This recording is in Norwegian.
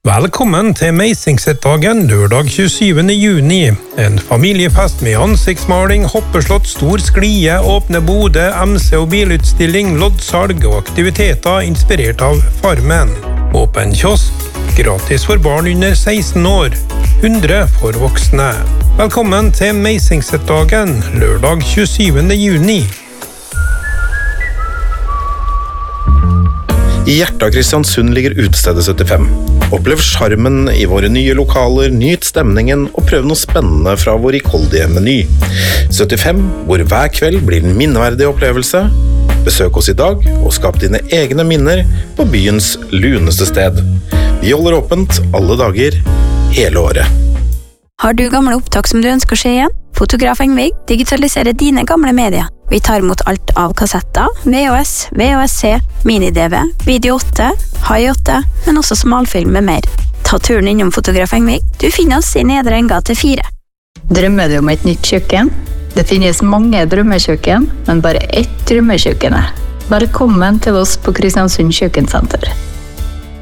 Velkommen til Meisingset-dagen lørdag 27. juni. En familiefest med ansiktsmaling, hoppeslott, stor sklie, åpne bode, MC- og bilutstilling, loddsalg og aktiviteter inspirert av Farmen. Åpen kiosk, gratis for barn under 16 år, 100 for voksne. Velkommen til Meisingset-dagen lørdag 27. juni. I hjertet av Kristiansund ligger utestedet 75. Opplev charmen i våre nye lokaler, nyt stemningen og prøv noe spennende fra vår rikholdige meny. 75, hvor hver kveld blir en minneverdig opplevelse. Besøk oss i dag og skap dine egne minner på byens luneste sted. Vi holder åpent alle dager, hele året. Har du gamle opptak som du ønsker å se igjen? Fotograf Engvig digitaliserer dine gamle medier. Vi tar imot alt av kassetter, VHS, VHS-C, mini-DV, video 8, high 8, men også smalfilm med mer. Ta turen innom Fotograf Engvig. Du finner oss i Nedre Engate 4. Drømmer du om et nytt kjøkken? Det finnes mange drømmekjøkken, men bare ett drømmekjøkken. Velkommen til oss på Kristiansund Kjøkkensenter.